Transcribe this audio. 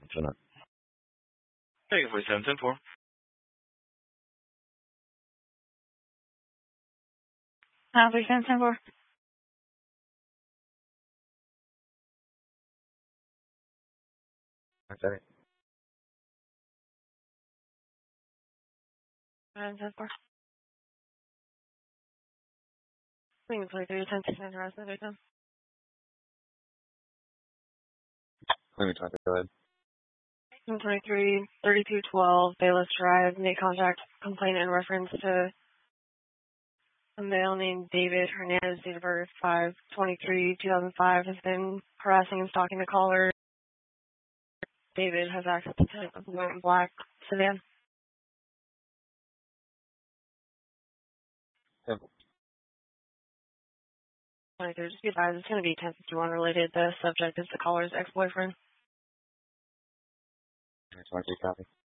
真的。 这个 4710-4. 4710-4. Sorry. 4710-4. Swing 23, 10-6 harass the victim. Let me talk. Go ahead. 23, 3212, Bayless Drive, make contact, complaint in reference to a male named David Hernandez, date of birth 5/23/2005, has been harassing and stalking the caller. David has access to a blue and black sedan. Yep. 23, just be advised, it's going to be 1051 related. The subject is the caller's ex-boyfriend. 23, copy.